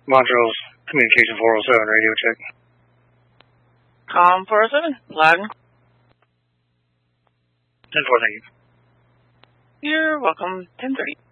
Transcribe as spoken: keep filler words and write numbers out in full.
Montrose, communication four oh seven, radio check. Com four oh seven, loud. ten four, thank you. You're welcome, ten thirty.